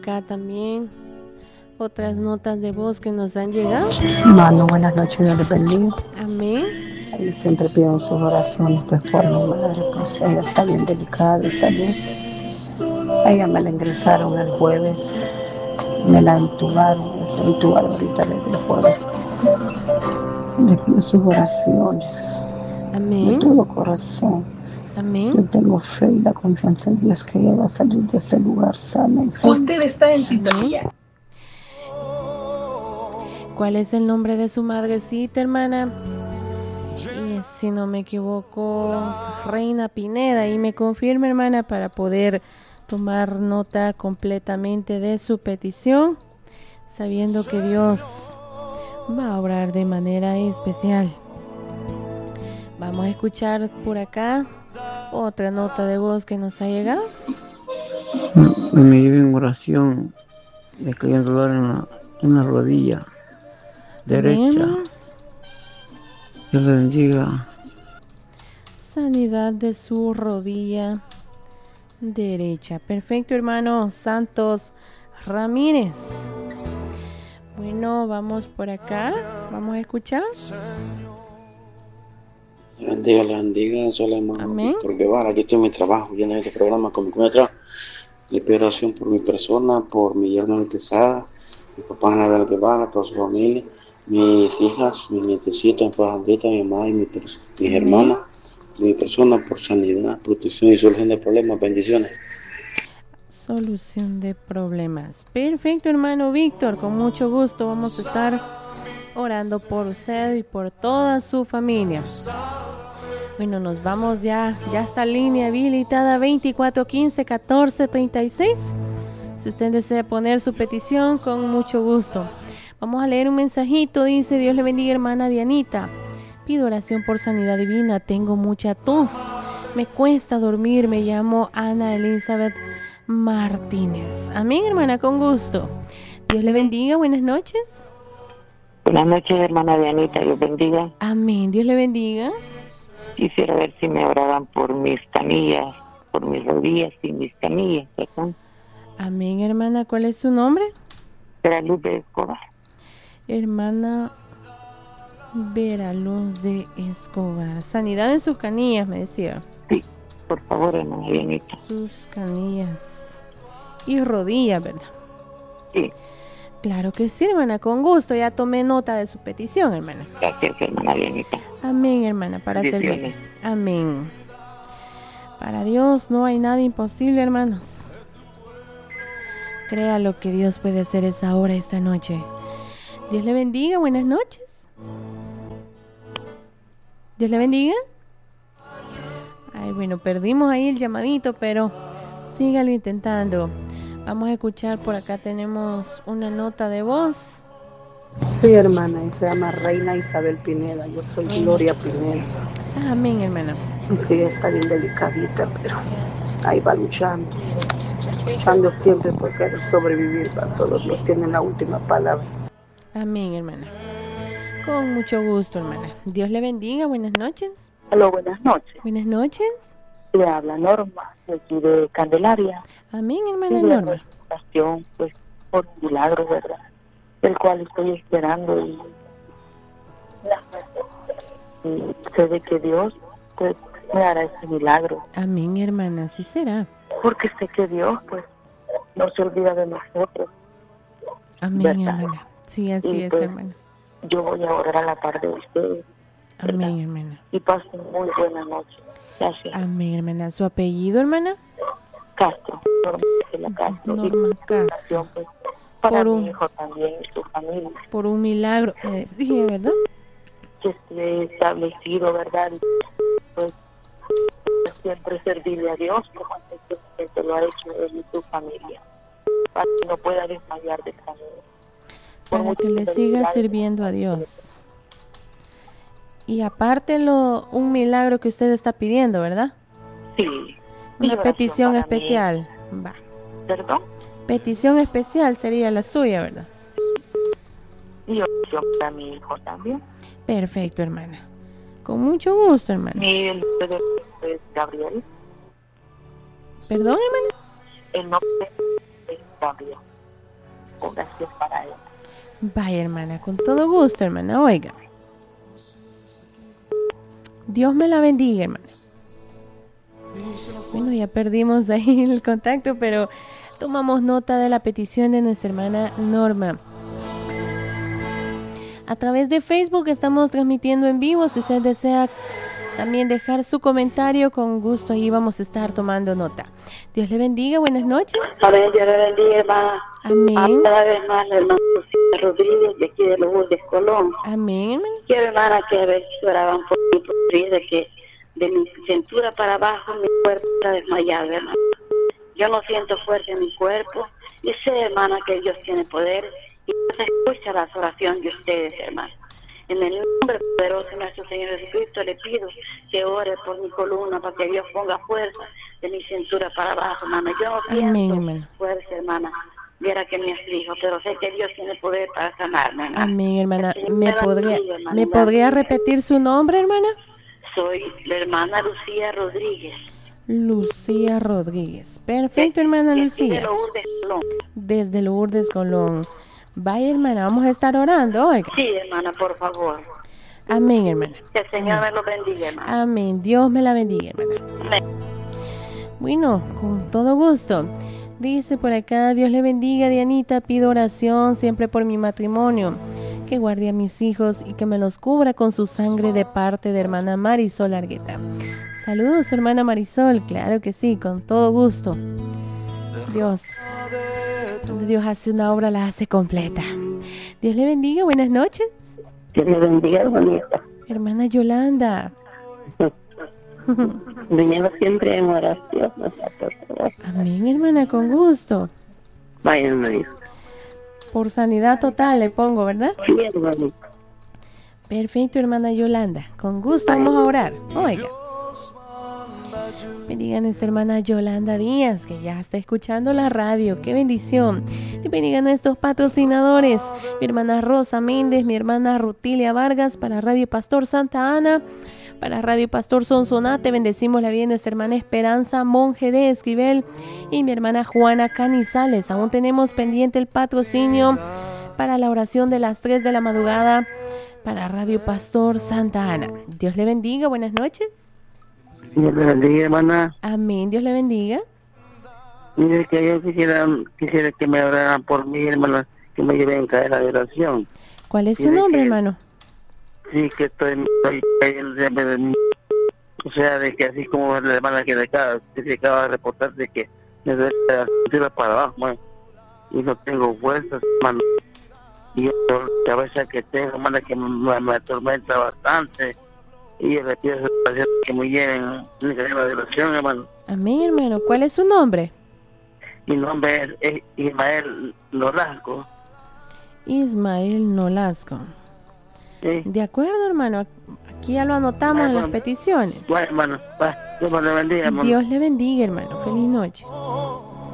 Acá también otras notas de voz que nos han llegado. Mano, buenas noches, Dios les bendiga. Amén. Y siempre pido sus oraciones pues por mi madre, pues ella está bien delicada de salud. A ella me la ingresaron el jueves, me la entubaron, está entubada ahorita desde el jueves. Le pido sus oraciones de Amén. todo corazón. Amén. Yo tengo fe y la confianza en Dios que ella va a salir de ese lugar sana y sana. Usted está en sintonía. ¿Cuál es el nombre de su madrecita, hermana? Y si no me equivoco, Reina Pineda. Y me confirma, hermana, para poder tomar nota completamente de su petición, sabiendo que Dios va a obrar de manera especial. Vamos a escuchar por acá otra nota de voz que nos ha llegado. Me llevé en oración de que hay un dolor en la rodilla derecha. Amén. Dios le bendiga. Sanidad de su rodilla derecha. Perfecto, hermano Santos Ramírez. Bueno, vamos por acá. Vamos a escuchar. Le bendiga, soy el hermano Amén. Víctor Guevara. Aquí estoy en mi trabajo, viendo este programa con mi cuenta. Le pido oración por mi persona, por mi yerno Quesada, mi papá Anabel Guevara, toda su familia, mis hijas, mis nietecitos, mi papá Andrita, mi mamá y mis hermanas, y mi persona por sanidad, protección y solución de problemas. Bendiciones. Solución de problemas. Perfecto, hermano Víctor. Con mucho gusto vamos a estar orando por usted y por toda su familia. Bueno, nos vamos ya está línea habilitada 2415-1436. Si usted desea poner su petición, con mucho gusto. Vamos a leer un mensajito. Dice: Dios le bendiga, hermana Dianita. Pido oración por sanidad divina. Tengo mucha tos. Me cuesta dormir. Me llamo Ana Elizabeth Martínez. Amén, hermana, con gusto. Dios le bendiga. Buenas noches. Buenas noches, hermana Dianita. Dios bendiga. Amén. Dios le bendiga. Quisiera ver si me oraban por mis canillas, por mis rodillas y mis canillas, ¿verdad? Amén, hermana. ¿Cuál es su nombre? Veraluz de Escobar. Hermana Veraluz de Escobar. Sanidad en sus canillas, me decía. Sí, por favor, hermana Dianita. Sus canillas y rodillas, ¿verdad? Sí. Claro que sí, hermana, con gusto. Ya tomé nota de su petición, hermana. Gracias, hermana Dianita. Amén, hermana, para servir. Amén. Para Dios no hay nada imposible, hermanos. Crea lo que Dios puede hacer esa hora, esta noche. Dios le bendiga, buenas noches. Dios le bendiga. Ay, bueno, perdimos ahí el llamadito, pero sígalo intentando. Vamos a escuchar por acá, tenemos una nota de voz. Sí, hermana, y se llama Reina Isabel Pineda. Yo soy Gloria Pineda. Amén, hermana. Y sí, está bien delicadita, pero ahí va luchando siempre por querer sobrevivir. Solo Dios tiene la última palabra. Amén, hermana. Con mucho gusto, hermana. Dios le bendiga, buenas noches. Hola, buenas noches. Buenas noches. Le habla Norma, de aquí de Candelaria. Amén, hermana y Norma. Oración, pues, por un milagro, ¿verdad? El cual estoy esperando y sé de que Dios, pues, me hará ese milagro. Amén, hermana, así será. Porque sé que Dios, pues, no se olvida de nosotros. Amén, ¿verdad? hermana. Sí, así y es, pues, hermana. Yo voy a orar a la par de ustedes. Amén, hermana. Y pasen muy buena noche. Gracias. Amén, hermana. ¿Su apellido, hermana? Castro, Norma Castro. Norma Castro. Pues, para por mi hijo también y su familia. Por un milagro, me decía, ¿verdad? Que esté establecido, ¿verdad? Y pues siempre servirle a Dios como anteriormente lo ha hecho él y su familia. Para que no pueda desmayar de camino. Para que le siga sirviendo a Dios. Y aparte un milagro que usted está pidiendo, ¿verdad? Sí. Una petición especial. Va. ¿Perdón? Petición especial sería la suya, ¿verdad? Y oración para mi hijo también. Perfecto, hermana. Con mucho gusto, hermana. Y el nombre es Gabriel. ¿Perdón, hermana? El nombre es Gabriel. ponga si es para él. Vaya, hermana, con todo gusto, hermana, oiga. Dios me la bendiga, hermana. Bueno, ya perdimos ahí el contacto, pero tomamos nota de la petición de nuestra hermana Norma. A través de Facebook estamos transmitiendo en vivo. Si usted desea también dejar su comentario, con gusto ahí vamos a estar tomando nota. Dios le bendiga, buenas noches. Amén, Dios le bendiga, hermana. Amén. Cada vez más la hermana Lucía Rodríguez, de aquí de Lourdes, Colón. Amén, hermana. Quiero, hermana, que a ver si oraban por mí, por de que de mi cintura para abajo mi cuerpo está desmayado, hermana. Yo no siento fuerza en mi cuerpo y sé, hermana, que Dios tiene poder y se escucha la oración de ustedes, hermana. En el nombre poderoso de nuestro Señor Jesucristo le pido que ore por mi columna para que Dios ponga fuerza de mi cintura para abajo, hermana. Yo no siento fuerza, hermana. Viera que me aflijo, pero sé que Dios tiene poder para sanarme, hermana. Amén, hermana. ¿Me podría repetir su nombre, hermana? Soy la hermana Lucía Rodríguez. Lucía Rodríguez. Perfecto, hermana Lucía. Desde Lourdes, Colón. Desde Lourdes, Colón. Vaya, hermana, vamos a estar orando, oiga. Sí, hermana, por favor. Amén, hermana. Que el Señor me lo bendiga, hermana. Amén. Dios me la bendiga, hermana. Amén. Bueno, con todo gusto. Dice por acá, Dios le bendiga, Dianita, pido oración siempre por mi matrimonio, que guarde a mis hijos y que me los cubra con su sangre de parte de hermana Marisol Argueta. Saludos, hermana Marisol, claro que sí, con todo gusto. Dios, donde Dios hace una obra, la hace completa. Dios le bendiga, buenas noches. Dios le bendiga, hermanita. Hermana Yolanda. Viniendo siempre en oración. Amén, hermana, con gusto. Vaya, hermanita. Por sanidad total le pongo, ¿verdad? Sí, hermanita. Perfecto, hermana Yolanda. Con gusto vamos a orar. Oiga. Bendiga a nuestra hermana Yolanda Díaz, que ya está escuchando la radio. ¡Qué bendición! Te bendiga a nuestros patrocinadores. Mi hermana Rosa Méndez, mi hermana Rutilia Vargas, para Radio Pastor Santa Ana, para Radio Pastor Sonsonate. Bendecimos la vida de nuestra hermana Esperanza Monje de Esquivel y mi hermana Juana Canizales. Aún tenemos pendiente el patrocinio para la oración de las 3 de la madrugada para Radio Pastor Santa Ana. Dios le bendiga. Buenas noches. Dios le bendiga, hermana. Amén. Dios le bendiga. Mire que yo quisiera que me oraran por mí, hermana, que me lleven en cadena de oración. ¿Cuál es su nombre, hermano? Sí, que estoy cayendo siempre de mí. O sea, de que así como la hermana que se acaba de reportar de que me duele la cintura para abajo, man, y no tengo fuerzas, hermano. Y yo, la cabeza que tengo, hermana, que me atormenta bastante. Y yo le pido que me lleven en cadena de oración, hermano. Amén, hermano. ¿Cuál es su nombre? Mi nombre es Ismael Nolasco. Ismael Nolasco. Sí. De acuerdo, hermano. Aquí ya lo anotamos en las peticiones. Bueno, hermano. Dios le bendiga, hermano. Dios le bendiga, hermano. Feliz noche.